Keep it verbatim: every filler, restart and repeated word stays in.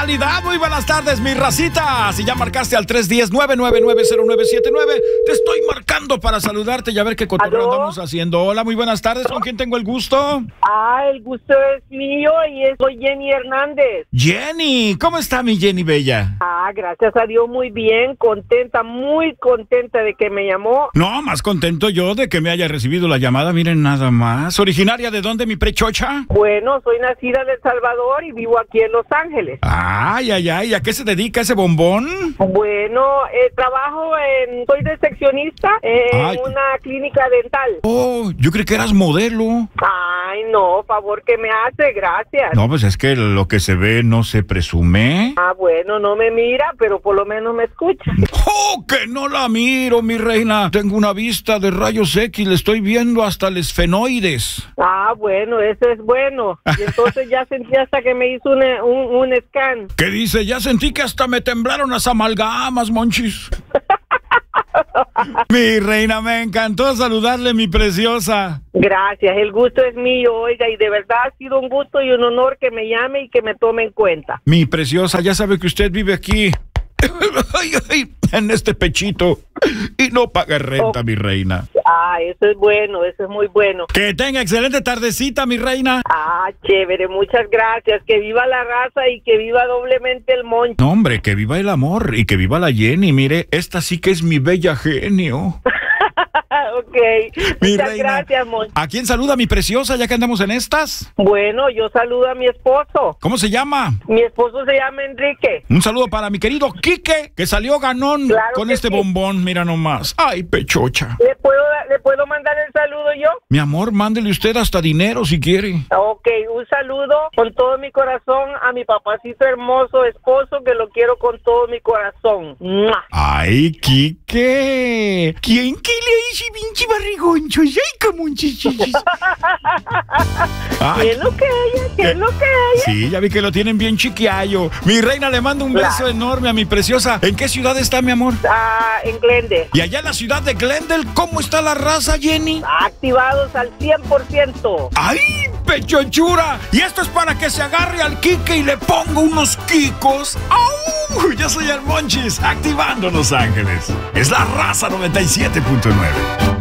calidad. Muy buenas tardes, mi racita. Si ya marcaste al tres uno cero, nueve nueve nueve, cero nueve siete nueve, te estoy marcando para saludarte y a ver qué cotorreo andamos haciendo. Hola, muy buenas tardes. ¿Con quién tengo el gusto? Ah, el gusto es mío y soy Jenny Hernández. Jenny, ¿cómo está mi Jenny Bella? Ah, gracias a Dios, muy bien, contenta, muy contenta de que me llamó. No, más contento yo de que me haya recibido la llamada. Miren nada más. ¿Originaria de dónde, mi prechocha? Bueno, soy nacida en El Salvador y vivo aquí en Los Ángeles. Ay, ay, ay, ¿a qué se dedica ese bombón? Bueno, eh, trabajo en, soy recepcionista en Ay. una clínica dental. Oh, yo creí que eras modelo. Ay, no, favor que me hace, gracias. No, pues es que lo que se ve no se presume. Ah, bueno, no me mira, pero por lo menos me escucha. ¡Oh, que no la miro, mi reina! Tengo una vista de rayos X, le estoy viendo hasta el esfenoides. Ah, bueno, eso es bueno. Y entonces ya sentí hasta que me hizo un, un, un scan. ¿Qué dice? Ya sentí que hasta me temblaron las amalgamas, monchis. Mi reina, me encantó saludarle, mi preciosa. Gracias, el gusto es mío, oiga, y de verdad ha sido un gusto y un honor que me llame y que me tome en cuenta. Mi preciosa, ya sabe que usted vive aquí, ay, ay, en este pechito, y no paga renta, oh. Mi reina. Ah, eso es bueno, eso es muy bueno. Que tenga excelente tardecita, mi reina. Ah, chévere, muchas gracias. Que viva la raza y que viva doblemente el moncho. No, hombre, que viva el amor y que viva la Jenny. Mire, esta sí que es mi bella genio. Ok, mi muchas reina, gracias, moncho. ¿A quién saluda, mi preciosa, ya que andamos en estas? Bueno, yo saludo a mi esposo. ¿Cómo se llama? Mi esposo se llama Enrique. Un saludo para mi querido Quique, que salió ganón claro con este sí. bombón, mira nomás. Ay, pechocha. ¿Le puedo, ¿Le puedo mandar el saludo yo? Mi amor, mándele usted hasta dinero si quiere. Ok, un saludo con todo mi corazón a mi papacito hermoso esposo, que lo quiero con todo mi corazón. ¡Mua! Ay, Quique. ¿Quién que le dice pinche barrigoncho? Ay, como un chichichis. ¿Qué es lo que ella? ¿Qué es lo que ella? Sí, ya vi que lo tienen bien chiquiayo. Mi reina, le mando un claro. beso enorme a mi preciosa. ¿En qué ciudad está, mi amor? Ah, en Glendale. Y allá en la ciudad de Glendale, ¿cómo está la raza, Jenny? Activados al cien por ciento. ¡Ay, pechochura! Y esto es para que se agarre al Quique y le ponga unos quicos. ¡Au! Yo soy el Monchis, activando Los Ángeles. Es la raza noventa y siete punto nueve.